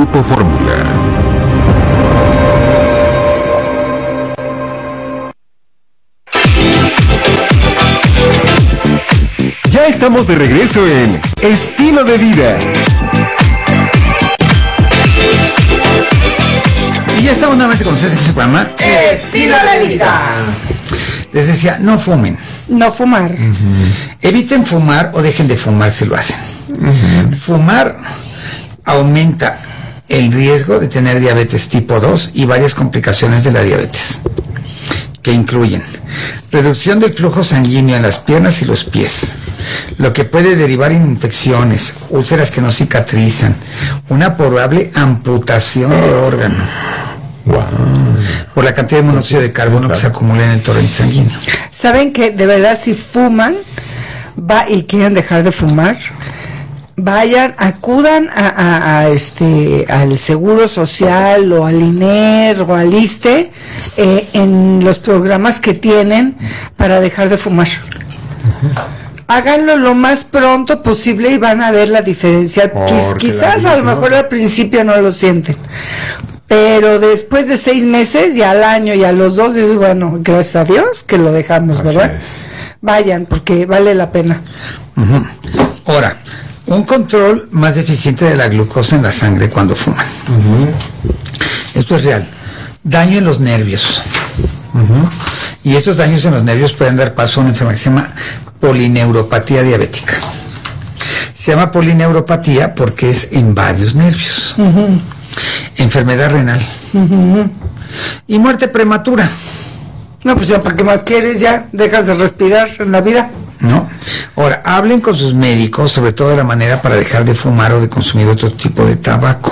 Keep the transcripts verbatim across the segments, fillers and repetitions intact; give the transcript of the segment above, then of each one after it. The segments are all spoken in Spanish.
Grupo Fórmula. Ya estamos de regreso en Estilo de Vida. Y ya estamos nuevamente con ustedes en su programa Estilo de Vida. Les decía, no fumen. No fumar. Uh-huh. Eviten fumar o dejen de fumar si lo hacen. Uh-huh. Fumar aumenta el riesgo de tener diabetes tipo dos y varias complicaciones de la diabetes, que incluyen reducción del flujo sanguíneo en las piernas y los pies, lo que puede derivar en infecciones, úlceras que no cicatrizan, una probable amputación de órgano. Wow. Por la cantidad de monóxido de carbono claro. que se acumula en el torrente sanguíneo. ¿Saben que de verdad si fuman va y quieren dejar de fumar? Vayan, acudan a, a, a este al Seguro Social o al I N E R o al ISSSTE eh, en los programas que tienen para dejar de fumar. Uh-huh. Háganlo lo más pronto posible y van a ver la diferencia. Quiz, quizás a lo mejor al principio no lo sienten, pero después de seis meses y al año y a los dos, dices, bueno, gracias a Dios que lo dejamos, ¿verdad? Así es. Vayan, porque vale la pena. Uh-huh. Ahora, un control más eficiente de la glucosa en la sangre cuando fuman. Uh-huh. Esto es real. Daño en los nervios. Uh-huh. Y estos daños en los nervios pueden dar paso a una enfermedad que se llama polineuropatía diabética. Se llama polineuropatía porque es en varios nervios. Uh-huh. Enfermedad renal. Uh-huh. Y muerte prematura. No, pues ya, ¿para qué más quieres? Ya dejas de respirar en la vida. ¿No? Ahora, hablen con sus médicos, sobre todo de la manera para dejar de fumar o de consumir otro tipo de tabaco.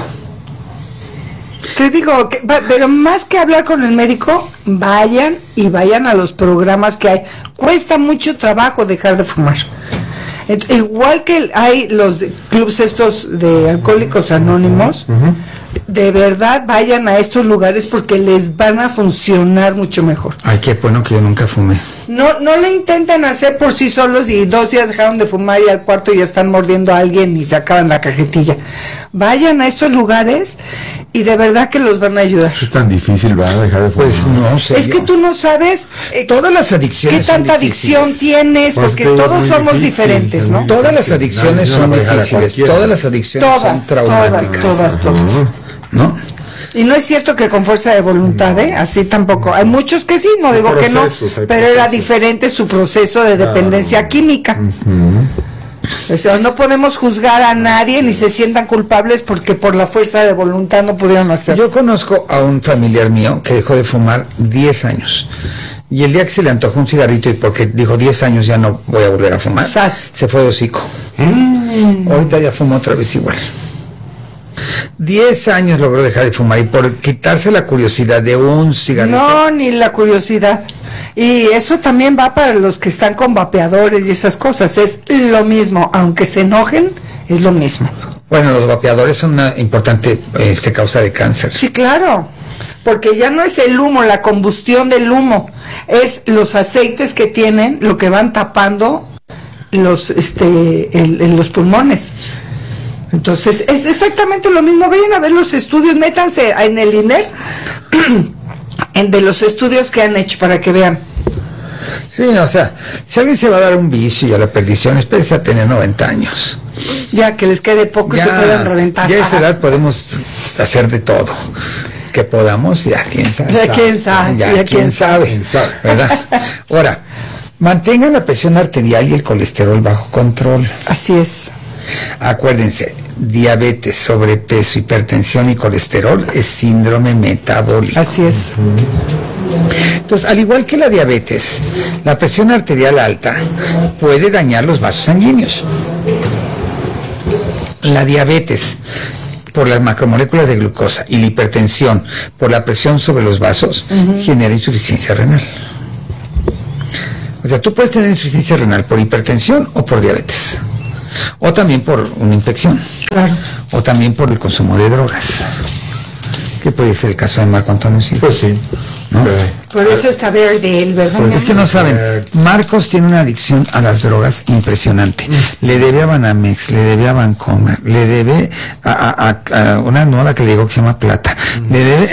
Te digo, que, pero más que hablar con el médico, vayan y vayan a los programas que hay. Cuesta mucho trabajo dejar de fumar. Igual que hay los de, clubs estos de alcohólicos anónimos, uh-huh. de verdad vayan a estos lugares porque les van a funcionar mucho mejor. Ay, qué bueno que yo nunca fumé. No, no lo intenten hacer por sí solos y dos días dejaron de fumar y al cuarto ya están mordiendo a alguien y se acaban la cajetilla. Vayan a estos lugares y de verdad que los van a ayudar. Eso es tan difícil, ¿va? Dejar de fumar. Pues no sé. Es que tú no sabes eh, todas las adicciones. ¿Qué tanta adicción tienes? Pues porque todos somos difícil, diferentes, ¿no? Todas las adicciones son difíciles. Todas las adicciones todas, son traumáticas. Todas, todas, todas. ¿No? Y no es cierto que con fuerza de voluntad, ¿eh? Así tampoco. Hay muchos que sí, no digo que no, pero era diferente su proceso de dependencia ah, química. Uh-huh. O sea, no podemos juzgar a nadie ni se sientan culpables porque por la fuerza de voluntad no pudieron hacerlo. Yo conozco a un familiar mío que dejó de fumar diez años. Y el día que se le antojó un cigarrito y porque dijo diez años ya no voy a volver a fumar, ¡Sas! Se fue de hocico. Mm. Ahorita ya fuma otra vez igual. Diez años logró dejar de fumar y por quitarse la curiosidad de un cigarrito. No, ni la curiosidad. Y eso también va para los que están con vapeadores y esas cosas. Es lo mismo, aunque se enojen, es lo mismo. Bueno, los vapeadores son una importante este, causa de cáncer. Sí, claro. Porque ya no es el humo, la combustión del humo. Es los aceites que tienen, lo que van tapando los, este, el, el, los pulmones. Entonces, es exactamente lo mismo. Vayan a ver los estudios, métanse en el I N E R, en de los estudios que han hecho para que vean. Sí, o sea, si alguien se va a dar un vicio y a la perdición, espérese a tener noventa años. Ya, que les quede poco y se puedan reventar. Ya a esa edad podemos hacer de todo. Que podamos, ya quién sabe. Ya quién sabe, ya, ya quién sabe, quién sabe. ¿Verdad? Ahora, mantengan la presión arterial y el colesterol bajo control. Así es. Acuérdense, diabetes, sobrepeso, hipertensión y colesterol es síndrome metabólico. Así es. Entonces, al igual que la diabetes, la presión arterial alta puede dañar los vasos sanguíneos. La diabetes, por las macromoléculas de glucosa, y la hipertensión, por la presión sobre los vasos, uh-huh. genera insuficiencia renal. O sea, tú puedes tener insuficiencia renal por hipertensión o por diabetes. O también por una infección. Claro. O también por el consumo de drogas. que puede ser el caso de Marco Antonio Silva. Pues sí. ¿No? Por eso está verde él, ¿verdad? Pues es que no saben, Marcos tiene una adicción a las drogas impresionante. Le debe a Banamex, le debe a Bancomer, le debe a, a, a, a una nueva que le digo que se llama Plata. Le debe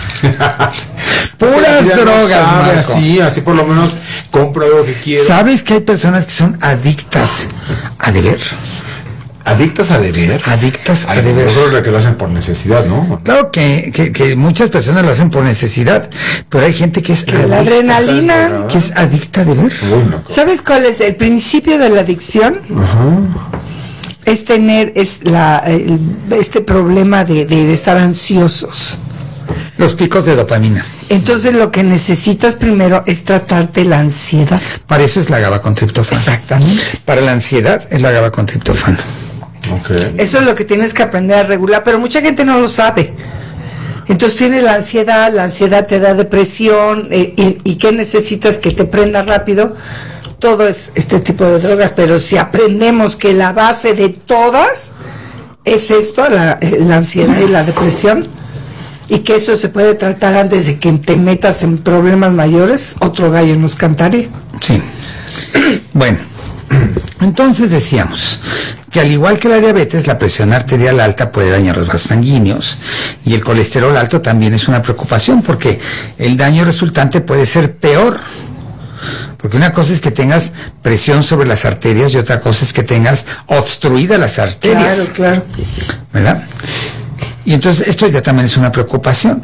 puras es que drogas, no sabe, Marco. así, así por lo menos compra lo que quiera. ¿Sabes que hay personas que son adictas a deber? Adictas a deber. Adictas a Ay, deber. no solo la que lo hacen por necesidad, ¿no? Claro que, que, que muchas personas lo hacen por necesidad, pero hay gente que es La adicta, adrenalina. que es adicta a deber. Uy, no. ¿Sabes cuál es el principio de la adicción? Ajá. Es tener es la, el- este problema de, de- de estar ansiosos. Los picos de dopamina. Entonces lo que necesitas primero es tratarte la ansiedad. Para eso es la GABA con triptófano. Exactamente. Para la ansiedad es la GABA con triptófano. Ok. Eso es lo que tienes que aprender a regular, pero mucha gente no lo sabe. Entonces tienes la ansiedad, la ansiedad te da depresión, eh, y, y ¿qué necesitas? Que te prenda rápido. Todo es este tipo de drogas, pero si aprendemos que la base de todas es esto, la, eh, la ansiedad y la depresión, y que eso se puede tratar antes de que te metas en problemas mayores, otro gallo nos cantaría. Sí. Bueno, entonces decíamos que al igual que la diabetes, la presión arterial alta puede dañar los vasos sanguíneos y el colesterol alto también es una preocupación porque el daño resultante puede ser peor. Porque una cosa es que tengas presión sobre las arterias y otra cosa es que tengas obstruidas las arterias. Claro, claro. ¿Verdad? Y entonces esto ya también es una preocupación.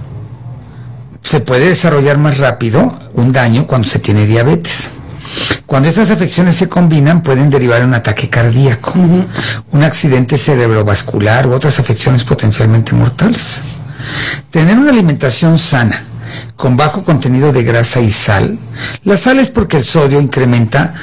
Se puede desarrollar más rápido un daño cuando se tiene diabetes. Cuando estas afecciones se combinan pueden derivar en un ataque cardíaco, uh-huh. un accidente cerebrovascular u otras afecciones potencialmente mortales. Tener una alimentación sana, con bajo contenido de grasa y sal. La sal es porque el sodio incrementa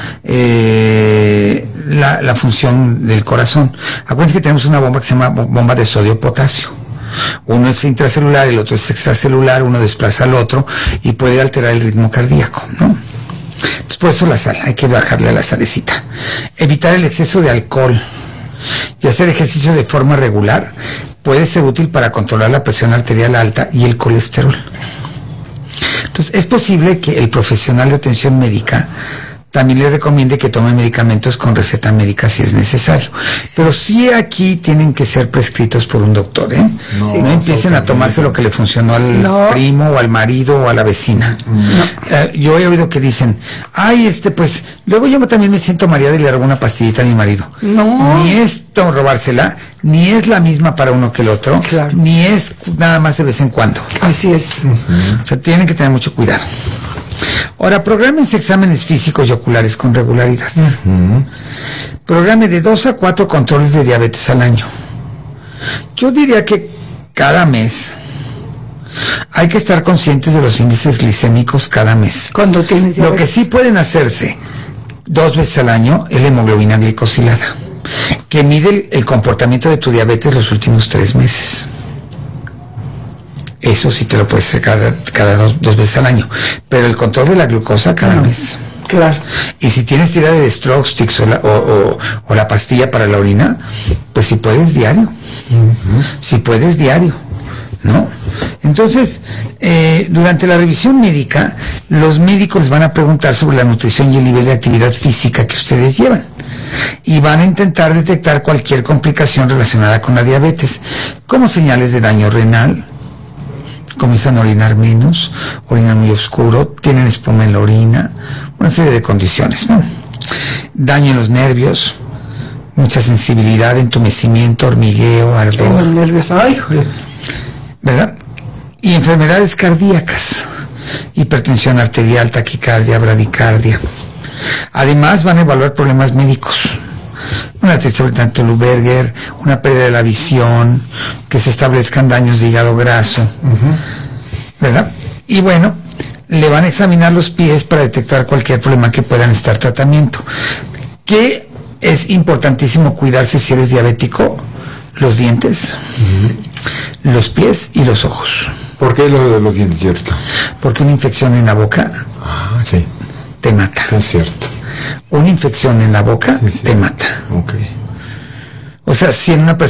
eh, la, la función del corazón. Acuérdense que tenemos una bomba que se llama bomba de sodio-potasio. Uno es intracelular, el otro es extracelular, uno desplaza al otro y puede alterar el ritmo cardíaco, ¿no? Entonces por eso la sal, hay que bajarle a la salecita. Evitar el exceso de alcohol y hacer ejercicio de forma regular puede ser útil para controlar la presión arterial alta y el colesterol. Entonces, es posible que el profesional de atención médica también le recomiende que tome medicamentos con receta médica si es necesario. Sí. Pero sí aquí tienen que ser prescritos por un doctor, ¿eh? No, sí. no empiecen a tomarse lo que le funcionó al no. primo o al marido o a la vecina. No. Eh, yo he oído que dicen, ay, este, pues, luego yo también me siento mareada y le robo una pastillita a mi marido. No. Ni es robársela, ni es la misma para uno que el otro, claro. ni es nada más de vez en cuando. Así es. Uh-huh. O sea, tienen que tener mucho cuidado. Ahora, prográmense exámenes físicos y oculares con regularidad. Uh-huh. Programe de dos a cuatro controles de diabetes al año. Yo diría que cada mes hay que estar conscientes de los índices glicémicos cada mes. Cuando tienes diabetes. Lo que sí pueden hacerse dos veces al año es la hemoglobina glicosilada, que mide el, el comportamiento de tu diabetes los últimos tres meses. Eso sí te lo puedes hacer cada, cada dos, dos veces al año. Pero el control de la glucosa cada no, mes. Claro. Y si tienes tirada de stroke sticks o la, o, o, o la pastilla para la orina, pues si puedes diario. Uh-huh. Si puedes diario. ¿No? Entonces, eh, durante la revisión médica, los médicos les van a preguntar sobre la nutrición y el nivel de actividad física que ustedes llevan. Y van a intentar detectar cualquier complicación relacionada con la diabetes, como señales de daño renal. Comienzan a orinar menos, orinan muy oscuro, tienen espuma en la orina, una serie de condiciones, ¿no? Daño en los nervios, mucha sensibilidad, entumecimiento, hormigueo, ardor. Tengo nervios, ay, joder. ¿Verdad? Y enfermedades cardíacas, hipertensión arterial, taquicardia, bradicardia. Además van a evaluar problemas médicos. Una artritis Berger, una pérdida de la visión, que se establezcan daños de hígado graso, uh-huh. ¿verdad? Y bueno, le van a examinar los pies para detectar cualquier problema que pueda necesitar tratamiento. Que es importantísimo cuidarse si eres diabético, los dientes, uh-huh. los pies y los ojos. ¿Por qué lo de los dientes, cierto? Porque una infección en la boca ah, sí. te mata. Es cierto. Una infección en la boca sí, sí. te mata. Okay. O sea, si en una persona